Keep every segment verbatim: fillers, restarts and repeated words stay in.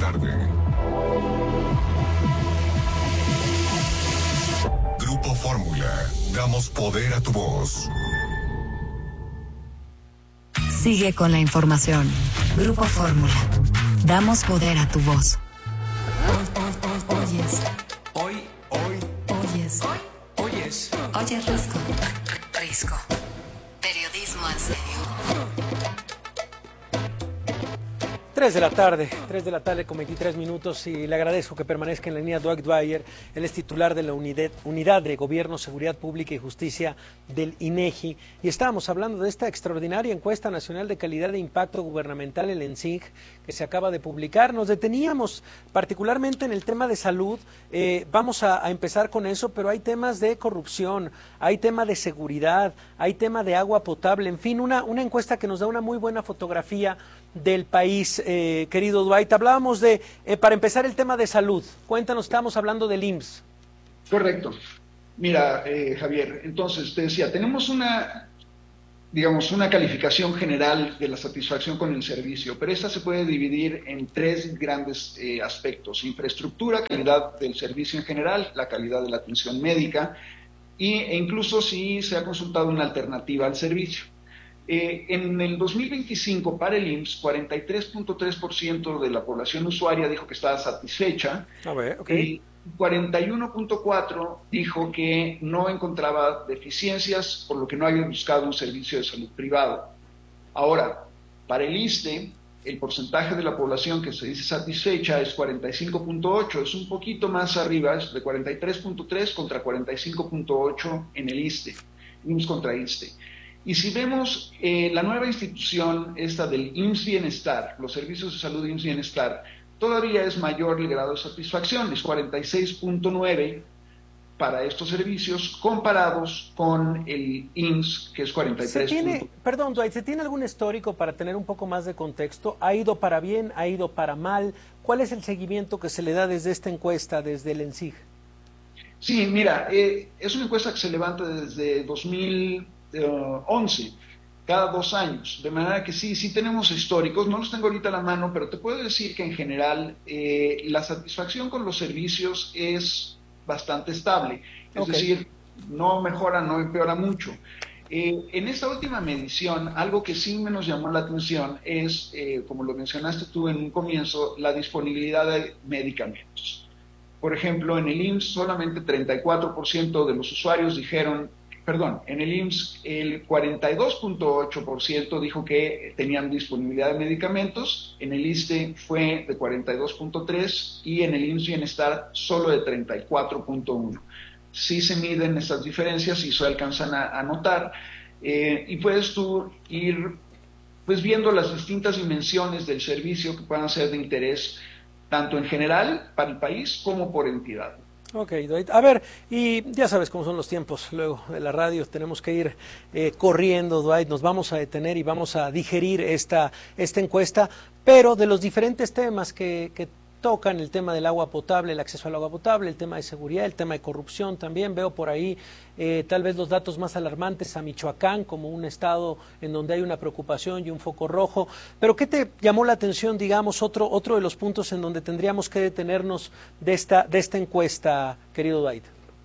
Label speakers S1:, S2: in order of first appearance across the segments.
S1: tarde. Grupo Fórmula, damos poder a tu voz.
S2: Sigue con la información. Grupo Fórmula, damos poder a tu voz. Oyes.
S3: Hoy, hoy,
S2: Oyes.
S3: hoy, oyes.
S2: Oyes Risco. Risco. Periodismo en serio.
S4: Tres de la tarde, tres de la tarde con veintitrés minutos y le agradezco que permanezca en la línea Dwight Dwyer. Él es titular de la unidad, unidad de Gobierno, Seguridad Pública y Justicia del INEGI. Y estábamos hablando de esta extraordinaria encuesta nacional de calidad de impacto gubernamental, el ENSIG, que se acaba de publicar. Nos deteníamos particularmente en el tema de salud. Eh, vamos a, a empezar con eso, pero hay temas de corrupción, hay tema de seguridad, hay tema de agua potable, en fin, una, una encuesta que nos da una muy buena fotografía del país, eh, querido Dwight. Hablábamos de, eh, para empezar, el tema de salud. Cuéntanos, estamos hablando del I M S S.
S5: Correcto. Mira, eh, Javier, entonces te decía, tenemos una, digamos, una calificación general de la satisfacción con el servicio, pero esta se puede dividir en tres grandes eh, aspectos: infraestructura, calidad del servicio en general, la calidad de la atención médica y, e incluso si se ha consultado una alternativa al servicio. Eh, en el dos mil veinticinco, para el I M S S, cuarenta y tres punto tres por ciento de la población usuaria dijo que estaba satisfecha.
S4: A ver, ok.
S5: Y cuarenta y uno punto cuatro por ciento dijo que no encontraba deficiencias, por lo que no había buscado un servicio de salud privado. Ahora, para el ISSSTE, el porcentaje de la población que se dice satisfecha es cuarenta y cinco punto ocho, es un poquito más arriba, es de cuarenta y tres punto tres contra cuarenta y cinco punto ocho en el ISSSTE, I M S S contra ISSSTE. Y si vemos eh, la nueva institución, esta del I M S S Bienestar, los servicios de salud de I M S S Bienestar, todavía es mayor el grado de satisfacción, es cuarenta y seis punto nueve para estos servicios, comparados con el I M S S, que es cuarenta y tres.
S4: ¿Se tiene, perdón, Dwight, ¿se tiene algún histórico para tener un poco más de contexto? ¿Ha ido para bien? ¿Ha ido para mal? ¿Cuál es el seguimiento que se le da desde esta encuesta, desde el ENSIG?
S5: Sí, mira, eh, es una encuesta que se levanta desde dos mil once, cada dos años, de manera que sí, sí tenemos históricos, no los tengo ahorita a la mano, pero te puedo decir que en general eh, la satisfacción con los servicios es bastante estable, es
S4: okay.
S5: decir, no mejora, no empeora mucho. Eh, en esta última medición, algo que sí me nos llamó la atención es, eh, como lo mencionaste tú en un comienzo, la disponibilidad de medicamentos. Por ejemplo, en el I M S S solamente treinta y cuatro por ciento de los usuarios dijeron Perdón, en el I M S S el cuarenta y dos punto ocho por ciento dijo que tenían disponibilidad de medicamentos, en el ISSSTE fue de cuarenta y dos punto tres y en el I M S S Bienestar solo de treinta y cuatro punto uno. Sí se miden estas diferencias y se alcanzan a, a notar, eh, y puedes tú ir pues viendo las distintas dimensiones del servicio que puedan ser de interés tanto en general para el país como por entidad.
S4: Ok, Dwight. A ver, y ya sabes cómo son los tiempos luego de la radio, tenemos que ir eh, corriendo, Dwight, nos vamos a detener y vamos a digerir esta, esta encuesta, pero de los diferentes temas que, que tocan, el tema del agua potable, el acceso al agua potable, el tema de seguridad, el tema de corrupción también, veo por ahí eh, tal vez los datos más alarmantes a Michoacán como un estado en donde hay una preocupación y un foco rojo, pero ¿qué te llamó la atención, digamos, otro, otro de los puntos en donde tendríamos que detenernos de esta, de esta encuesta, querido Dwight?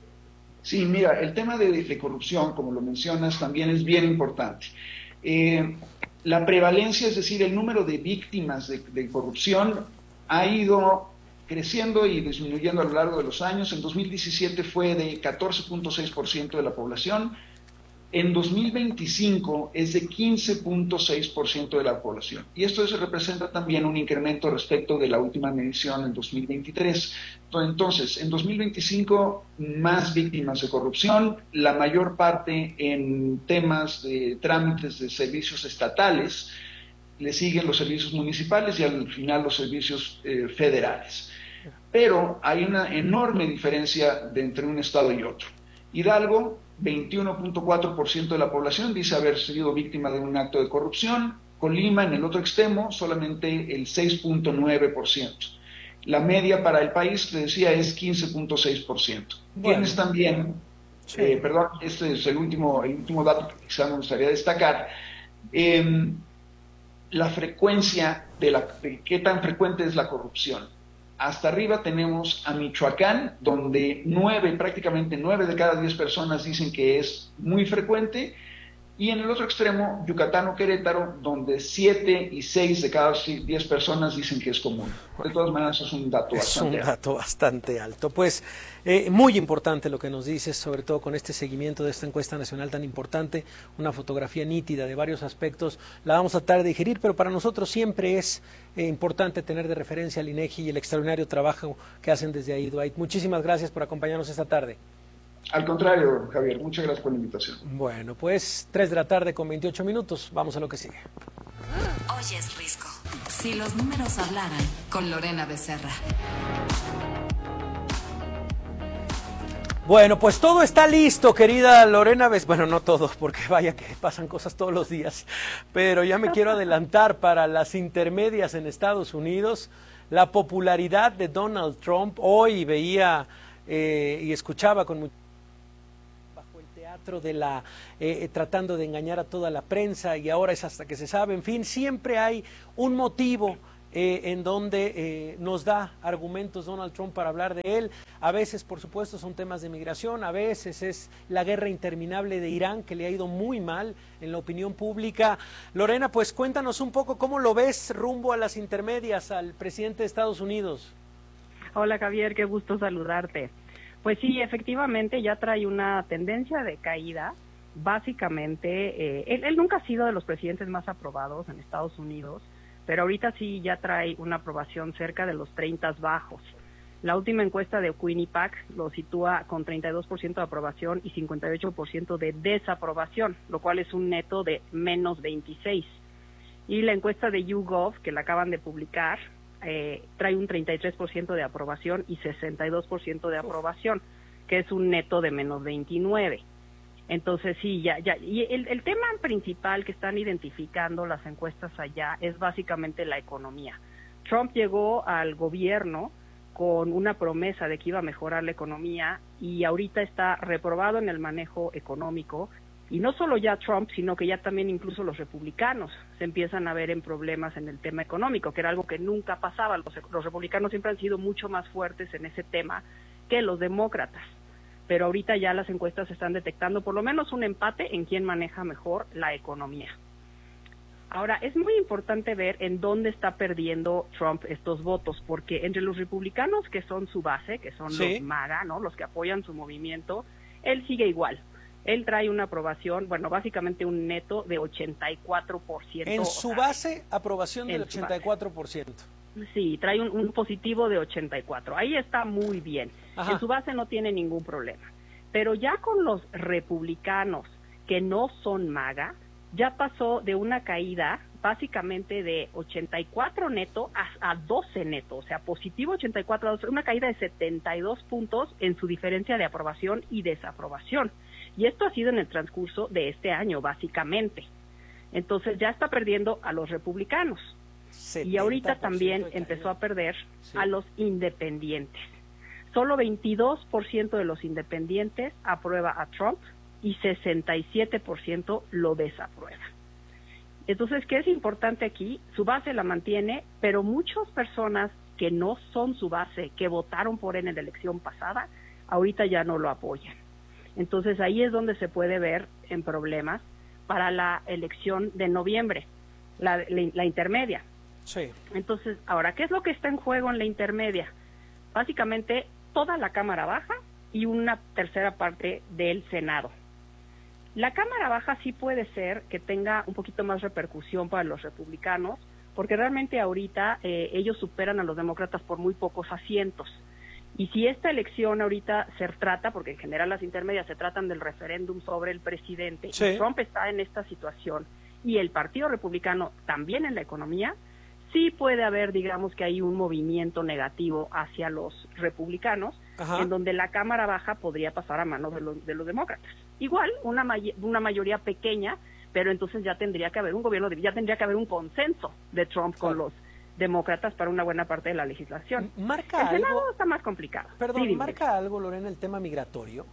S5: Sí, mira, el tema de, de corrupción, como lo mencionas, también es bien importante. Eh, la prevalencia, es decir, el número de víctimas de, de corrupción ha ido creciendo y disminuyendo a lo largo de los años. En dos mil diecisiete fue de catorce punto seis por ciento de la población. En dos mil veinticinco es de quince punto seis por ciento de la población. Y esto se representa también un incremento respecto de la última medición en dos mil veintitrés. Entonces, en dos mil veinticinco, más víctimas de corrupción, la mayor parte en temas de trámites de servicios estatales, le siguen los servicios municipales y al final los servicios eh, federales. Pero hay una enorme diferencia de entre un estado y otro. Hidalgo, veintiuno punto cuatro por ciento de la población dice haber sido víctima de un acto de corrupción. Colima, en el otro extremo, solamente el seis punto nueve por ciento. La media para el país, te decía, es quince punto seis por ciento. Bueno. Tienes también, sí. eh, perdón, este es el último, el último dato que quizá me gustaría destacar. Eh, la frecuencia de, la, de qué tan frecuente es la corrupción. Hasta arriba tenemos a Michoacán, donde nueve, prácticamente nueve de cada diez personas dicen que es muy frecuente, y en el otro extremo, Yucatán o Querétaro, donde siete y seis de cada diez personas dicen que es común. De todas maneras, es un dato
S4: es
S5: bastante
S4: un
S5: alto.
S4: dato bastante alto. Pues eh, muy importante lo que nos dices, sobre todo con este seguimiento de esta encuesta nacional tan importante, una fotografía nítida de varios aspectos. La vamos a tratar de digerir, pero para nosotros siempre es eh, importante tener de referencia al INEGI y el extraordinario trabajo que hacen desde ahí, Dwight. Muchísimas gracias por acompañarnos esta tarde.
S5: Al contrario, Javier, muchas gracias por la invitación.
S4: Bueno, pues tres de la tarde con veintiocho minutos. Vamos a lo que sigue.
S2: Oyes, Risco. Si los números hablaran, con Lorena Becerra.
S4: Bueno, pues todo está listo, querida Lorena Becerra. Bueno, no todo, porque vaya que pasan cosas todos los días. Pero ya me quiero adelantar para las intermedias en Estados Unidos. La popularidad de Donald Trump. Hoy veía eh, y escuchaba con mucho teatro de la eh, tratando de engañar a toda la prensa, y ahora es hasta que se sabe. En fin, siempre hay un motivo eh, en donde eh, nos da argumentos Donald Trump para hablar de él. A veces, por supuesto, son temas de migración, a veces es la guerra interminable de Irán, que le ha ido muy mal en la opinión pública. Lorena, pues cuéntanos un poco cómo lo ves rumbo a las intermedias al presidente de Estados Unidos.
S6: Hola Javier, qué gusto saludarte. Pues sí, efectivamente ya trae una tendencia de caída. Básicamente, eh, él, él nunca ha sido de los presidentes más aprobados en Estados Unidos, pero ahorita sí ya trae una aprobación cerca de los treinta bajos. La última encuesta de Quinnipiac lo sitúa con treinta y dos por ciento de aprobación y cincuenta y ocho por ciento de desaprobación, lo cual es un neto de menos veintiséis. Y la encuesta de YouGov, que la acaban de publicar, Eh, trae un treinta y tres por ciento de aprobación y sesenta y dos por ciento de aprobación, que es un neto de menos veintinueve. Entonces sí, ya, ya, y el, el tema principal que están identificando las encuestas allá es básicamente la economía. Trump llegó al gobierno con una promesa de que iba a mejorar la economía y ahorita está reprobado en el manejo económico. Y no solo ya Trump, sino que ya también incluso los republicanos se empiezan a ver en problemas en el tema económico, que era algo que nunca pasaba. Los, los republicanos siempre han sido mucho más fuertes en ese tema que los demócratas. Pero ahorita ya las encuestas están detectando por lo menos un empate en quién maneja mejor la economía. Ahora, es muy importante ver en dónde está perdiendo Trump estos votos, porque entre los republicanos, que son su base, que son ¿sí? los MAGA, ¿no?, los que apoyan su movimiento, él sigue igual. Él trae una aprobación, bueno, básicamente un neto de ochenta y cuatro por ciento.
S4: En su base, aprobación del ochenta y cuatro por ciento.
S6: Sí, trae un, un positivo de ochenta y cuatro. Ahí está muy bien. Ajá. En su base no tiene ningún problema. Pero ya con los republicanos que no son MAGA, ya pasó de una caída básicamente de ochenta y cuatro neto a, a doce neto, o sea, positivo ochenta y cuatro a doce, una caída de setenta y dos puntos en su diferencia de aprobación y desaprobación. Y esto ha sido en el transcurso de este año, básicamente. Entonces ya está perdiendo a los republicanos. Y ahorita también empezó a perder sí. a los independientes. Solo veintidós por ciento de los independientes aprueba a Trump y sesenta y siete por ciento lo desaprueba. Entonces, ¿qué es importante aquí? Su base la mantiene, pero muchas personas que no son su base, que votaron por él en la elección pasada, ahorita ya no lo apoyan. Entonces ahí es donde se puede ver en problemas para la elección de noviembre, la, la, la intermedia.
S4: Sí.
S6: Entonces, ahora, ¿qué es lo que está en juego en la intermedia? Básicamente toda la Cámara Baja y una tercera parte del Senado. La Cámara Baja sí puede ser que tenga un poquito más repercusión para los republicanos, porque realmente ahorita eh, ellos superan a los demócratas por muy pocos asientos. Y si esta elección ahorita se trata, porque en general las intermedias se tratan del referéndum sobre el presidente, sí. y Trump está en esta situación, y el Partido Republicano también en la economía, sí puede haber, digamos que hay un movimiento negativo hacia los republicanos, Ajá. en donde la Cámara Baja podría pasar a manos de los, de los demócratas. Igual, una, may- una mayoría pequeña, pero entonces ya tendría que haber un gobierno, de, ya tendría que haber un consenso de Trump con claro. los demócratas para una buena parte de la legislación.
S4: Marca
S6: el Senado
S4: algo,
S6: está más complicado.
S4: Perdón,
S6: sí,
S4: ¿marca algo, Lorena, el tema migratorio?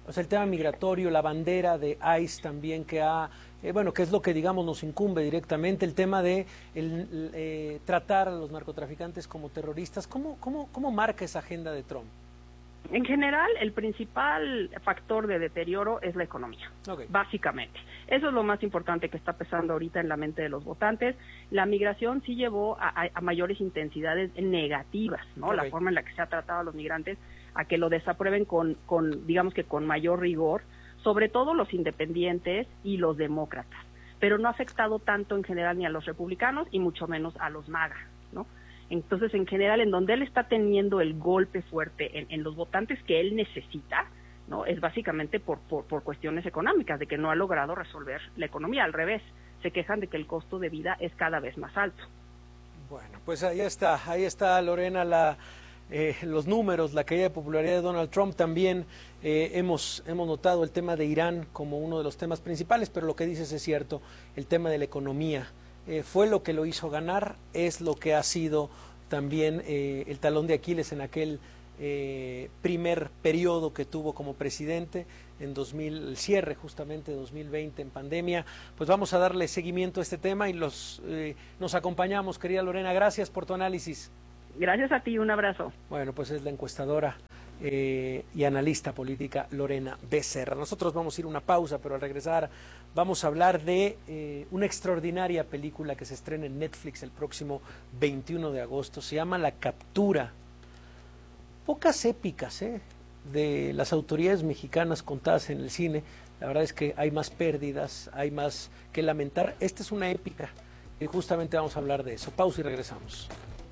S4: O sea, el tema migratorio, la bandera de ICE también que ha, eh, bueno, que es lo que digamos nos incumbe directamente, el tema de el, el, eh, tratar a los narcotraficantes como terroristas. ¿Cómo, cómo, cómo marca esa agenda de Trump?
S6: En general, el principal factor de deterioro es la economía, okay. Básicamente. Eso es lo más importante que está pesando ahorita en la mente de los votantes. La migración sí llevó a, a, a mayores intensidades negativas, ¿no? Okay. La forma en la que se ha tratado a los migrantes, a que lo desaprueben con, con, digamos que con mayor rigor, sobre todo los independientes y los demócratas. Pero no ha afectado tanto en general ni a los republicanos y mucho menos a los MAGA, ¿no? Entonces, en general, en donde él está teniendo el golpe fuerte en, en los votantes que él necesita, ¿no? Es básicamente por, por, por cuestiones económicas, de que no ha logrado resolver la economía. Al revés, se quejan de que el costo de vida es cada vez más alto.
S4: Bueno, pues ahí está, ahí está, Lorena, la, eh, los números, la caída de popularidad de Donald Trump. También eh, hemos, hemos notado el tema de Irán como uno de los temas principales, pero lo que dices es cierto, el tema de la economía. Eh, fue lo que lo hizo ganar, es lo que ha sido también eh, el talón de Aquiles en aquel eh, primer periodo que tuvo como presidente en dos mil, el cierre justamente de dos mil veinte en pandemia. Pues vamos a darle seguimiento a este tema y los eh, nos acompañamos, querida Lorena, gracias por tu análisis.
S6: Gracias a ti, un abrazo.
S4: Bueno, pues es la encuestadora Eh, y analista política Lorena Becerra. Nosotros vamos a ir a una pausa, pero al regresar vamos a hablar de eh, una extraordinaria película que se estrena en Netflix el próximo veintiuno de agosto. Se llama La Captura. Pocas épicas ¿eh? de las autoridades mexicanas contadas en el cine. La verdad es que hay más pérdidas, hay más que lamentar. Esta es una épica y justamente vamos a hablar de eso. Pausa y regresamos.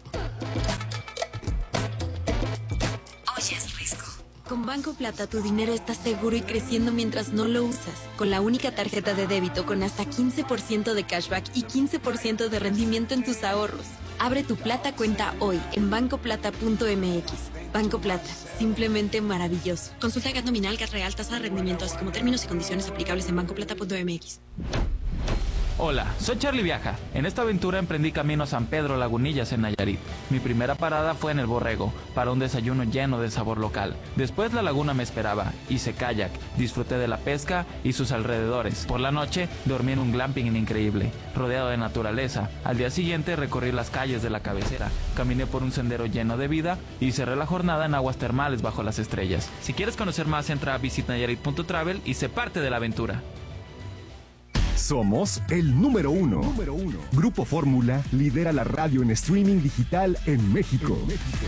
S7: Con Banco Plata tu dinero está seguro y creciendo mientras no lo usas. Con la única tarjeta de débito con hasta quince por ciento de cashback y quince por ciento de rendimiento en tus ahorros. Abre tu Plata cuenta hoy en banco plata punto m x. Banco Plata, simplemente maravilloso. Consulta G A T nominal, G A T real, tasa de rendimiento, así como términos y condiciones aplicables en banco plata punto m x.
S8: Hola, soy Charlie Viaja. En esta aventura emprendí camino a San Pedro Lagunillas en Nayarit. Mi primera parada fue en El Borrego, para un desayuno lleno de sabor local. Después la laguna me esperaba, hice kayak, disfruté de la pesca y sus alrededores. Por la noche dormí en un glamping increíble, rodeado de naturaleza. Al día siguiente recorrí las calles de la cabecera, caminé por un sendero lleno de vida y cerré la jornada en aguas termales bajo las estrellas. Si quieres conocer más, entra a visit nayarit punto travel y sé parte de la aventura.
S9: Somos el número uno. número uno. Grupo Fórmula lidera la radio en streaming digital en México. En México.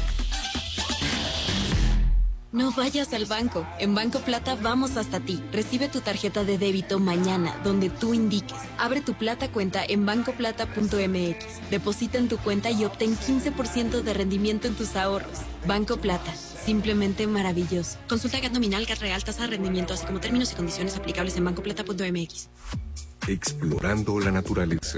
S7: No vayas al banco. En Banco Plata vamos hasta ti. Recibe tu tarjeta de débito mañana, donde tú indiques. Abre tu Plata cuenta en banco plata punto m x. Deposita en tu cuenta y obtén quince por ciento de rendimiento en tus ahorros. Banco Plata, simplemente maravilloso. Consulta G A T nominal, G A T real, tasa de rendimiento, así como términos y condiciones aplicables en banco plata punto m x.
S1: Explorando la naturaleza.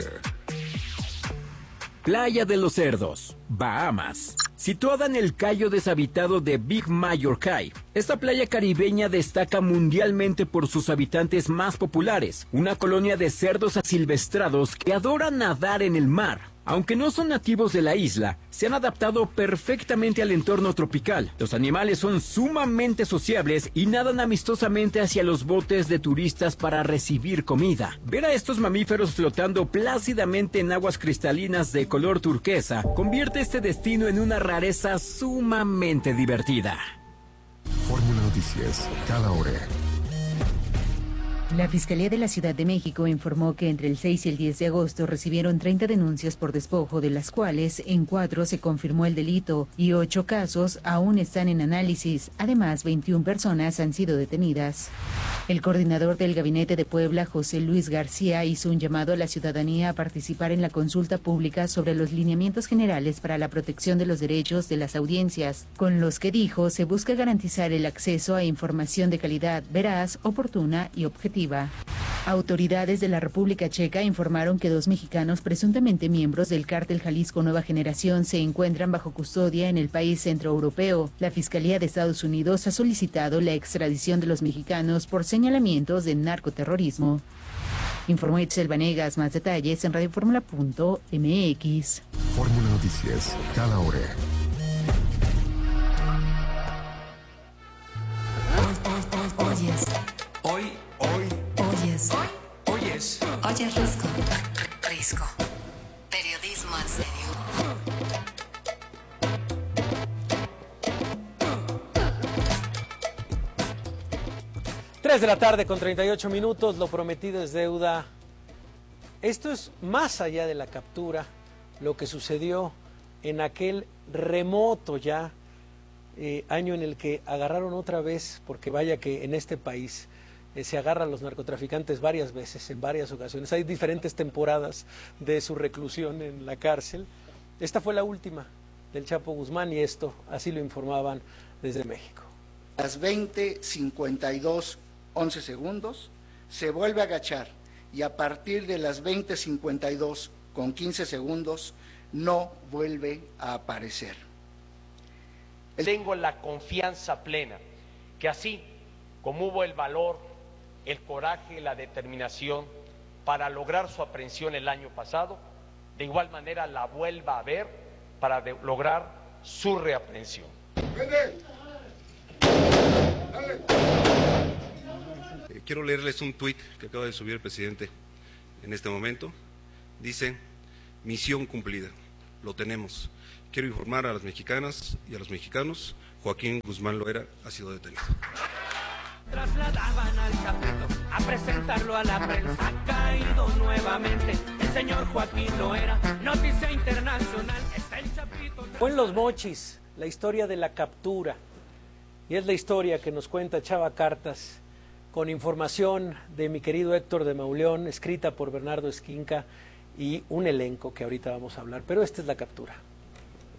S10: Playa de los Cerdos, Bahamas. Situada en el cayo deshabitado de Big Major Cay, esta playa caribeña destaca mundialmente por sus habitantes más populares, una colonia de cerdos asilvestrados que adoran nadar en el mar. Aunque no son nativos de la isla, se han adaptado perfectamente al entorno tropical. Los animales son sumamente sociables y nadan amistosamente hacia los botes de turistas para recibir comida. Ver a estos mamíferos flotando plácidamente en aguas cristalinas de color turquesa convierte este destino en una rareza sumamente divertida.
S1: Fórmula Noticias, cada hora.
S11: La Fiscalía de la Ciudad de México informó que entre el seis y el diez de agosto recibieron treinta denuncias por despojo, de las cuales en cuatro se confirmó el delito y ocho casos aún están en análisis. Además, veintiuna personas han sido detenidas. El coordinador del Gabinete de Puebla, José Luis García, hizo un llamado a la ciudadanía a participar en la consulta pública sobre los lineamientos generales para la protección de los derechos de las audiencias, con los que dijo se busca garantizar el acceso a información de calidad, veraz, oportuna y objetiva. Autoridades de la República Checa informaron que dos mexicanos presuntamente miembros del cártel Jalisco Nueva Generación se encuentran bajo custodia en el país centroeuropeo. La Fiscalía de Estados Unidos ha solicitado la extradición de los mexicanos por señalamientos de narcoterrorismo. Informó Itzel Vanegas. Más detalles en radio fórmula punto m x.
S1: Fórmula Noticias, cada hora.
S4: tres de la tarde con treinta y ocho minutos, lo prometido es deuda. Esto es más allá de la captura, lo que sucedió en aquel remoto ya eh, año en el que agarraron otra vez, porque vaya que en este país eh, se agarran a los narcotraficantes varias veces, en varias ocasiones. Hay diferentes temporadas de su reclusión en la cárcel. Esta fue la última del Chapo Guzmán y esto así lo informaban desde México.
S12: Las veinte cincuenta y dos once segundos, se vuelve a agachar y a partir de las veinte cincuenta y dos con quince segundos no vuelve a aparecer.
S13: Tengo la confianza plena que así como hubo el valor, el coraje, la determinación para lograr su aprehensión el año pasado, de igual manera la vuelva a ver para de lograr su reaprehensión.
S14: Eh, quiero leerles un tuit que acaba de subir el presidente en este momento. Dice: misión cumplida, lo tenemos. Quiero informar a las mexicanas y a los mexicanos, Joaquín Guzmán Loera ha sido detenido.
S15: Trasladaban al Chapito a presentarlo a la prensa, ha caído nuevamente el señor Joaquín Loera, noticia internacional, está el Chapito.
S4: Fue en Los Mochis, la historia de la captura, y es la historia que nos cuenta Chava Cartas, con información de mi querido Héctor de Mauleón, escrita por Bernardo Esquinca y un elenco que ahorita vamos a hablar, pero esta es la captura.